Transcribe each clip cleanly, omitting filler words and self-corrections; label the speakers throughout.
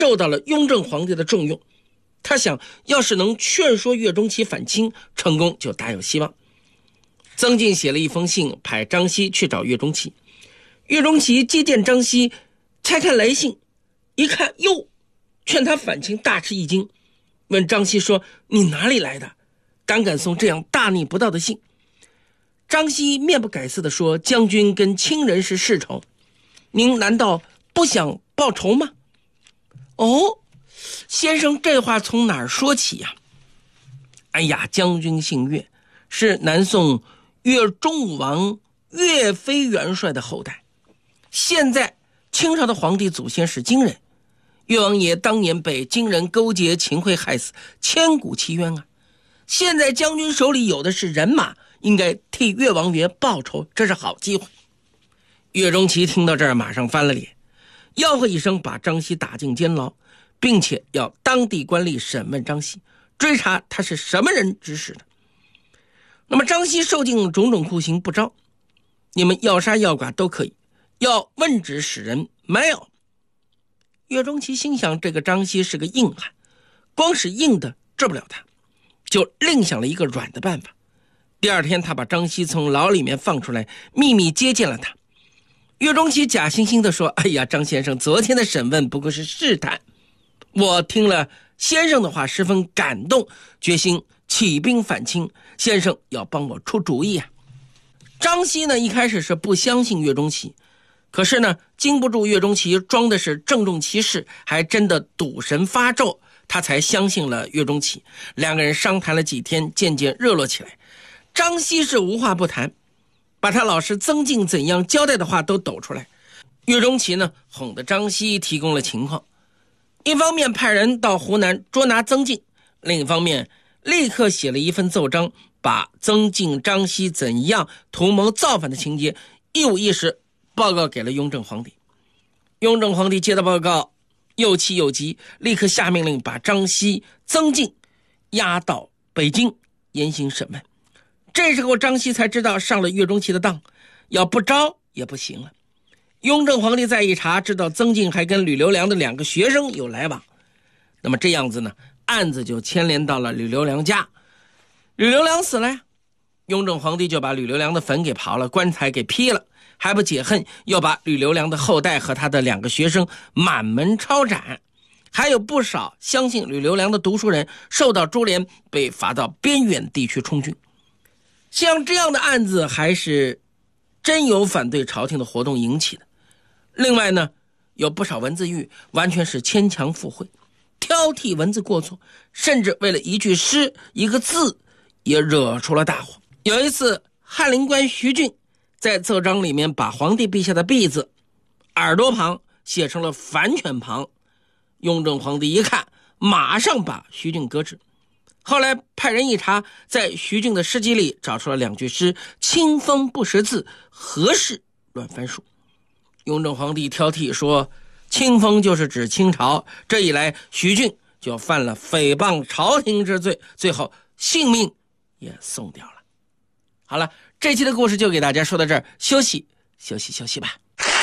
Speaker 1: 受到了雍正皇帝的重用。他想，要是能劝说岳钟琪反清，成功就大有希望。曾静写了一封信，派张熙去找岳钟琪。岳钟琪接见张熙，拆看来信，一看，哟，劝他反清，大吃一惊，问张熙说：“你哪里来的？胆敢送这样大逆不道的信？”张熙面不改色地说：“将军跟清人是世仇，您难道不想报仇吗？”哦，先生这话从哪儿说起呀？哎呀，将军姓岳，是南宋岳中武王岳飞元帅的后代。现在清朝的皇帝祖先是金人，岳王爷当年被金人勾结秦桧害死，千古奇冤啊！现在将军手里有的是人马，应该替岳王爷报仇，这是好机会。岳钟琪听到这儿，马上翻了脸，吆喝一声，把张熙打进监牢，并且要当地官吏审问张熙，追查他是什么人指使的。那么张熙受尽种种酷刑不招，你们要杀要剐都可以，要问旨使人没有。岳钟琪心想，这个张熙是个硬汉，光是硬的治不了他，就另想了一个软的办法。第二天，他把张熙从牢里面放出来，秘密接见了他。岳钟琪假惺惺地说：“哎呀，张先生，昨天的审问不过是试探，我听了先生的话十分感动，决心起兵反清，先生要帮我出主意啊。”张熙呢，一开始是不相信岳钟琪，可是呢，经不住岳钟琪装的是郑重其事，还真的赌神发咒，他才相信了岳钟琪。两个人商谈了几天，渐渐热络起来。张熙是无话不谈，把他老师曾静怎样交代的话都抖出来。岳钟琪呢，哄得张熙提供了情况，一方面派人到湖南捉拿曾静，另一方面立刻写了一份奏章，把曾静、张熙怎样图谋造反的情节一五一十报告给了雍正皇帝。雍正皇帝接到报告，又气又急，立刻下命令把张熙、曾静押到北京严刑审问。这时候张熙才知道上了岳钟琪的当，要不招也不行了。雍正皇帝再一查，知道曾静还跟吕留良的2个学生有来往，那么这样子呢，案子就牵连到了吕留良家。吕留良死了呀，雍正皇帝就把吕留良的坟给刨了，棺材给劈了，还不解恨，又把吕留良的后代和他的2个学生满门抄斩。还有不少相信吕留良的读书人受到株连，被罚到边远地区充军。像这样的案子还是真有反对朝廷的活动引起的。另外呢，有不少文字狱完全是牵强附会，挑剔文字过错，甚至为了一句诗一个字也惹出了大祸。有一次，翰林官徐俊在奏章里面把皇帝陛下的陛字耳朵旁写成了反犬旁，雍正皇帝一看，马上把徐俊革职。后来派人一查，在徐俊的诗集里找出了2句诗：清风不识字，何事乱翻书。雍正皇帝挑剔说，清风就是指清朝，这一来徐俊就犯了诽谤朝廷之罪，最后性命也送掉了。好了，这期的故事就给大家说到这儿，休息吧。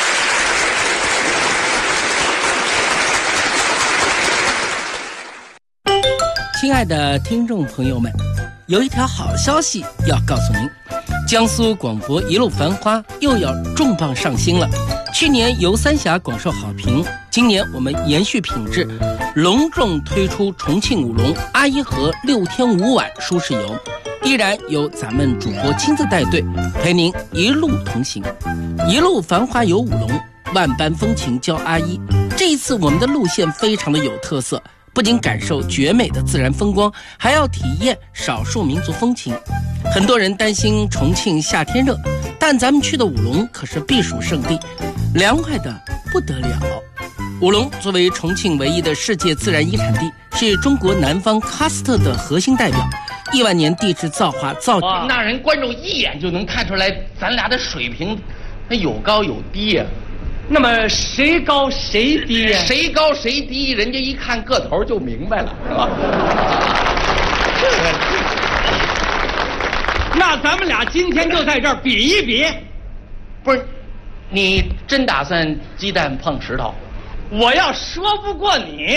Speaker 1: 亲爱的听众朋友们，有一条好消息要告诉您，江苏广播一路繁花又要重磅上新了。去年游三峡广受好评，今年我们延续品质，隆重推出重庆舞龙阿依河6天5晚舒适游，依然由咱们主播亲自带队，陪您一路同行。一路繁花游舞龙，万般风情教阿依。这一次我们的路线非常的有特色，不仅感受绝美的自然风光，还要体验少数民族风情。很多人担心重庆夏天热，但咱们去的舞龙可是避暑胜地，凉快的不得了。舞龙作为重庆唯一的世界自然遗产地，是中国南方喀斯特的核心代表。1万年地质造化造
Speaker 2: 那人观众一眼就能看出来咱俩的水平有高有低呀。
Speaker 3: 那么谁高谁低呀？
Speaker 2: 谁高谁低，人家一看个头就明白了，是吧？
Speaker 3: 那咱们俩今天就在这儿比一比。
Speaker 2: 不是，你真打算鸡蛋碰石头？
Speaker 3: 我要说不过你。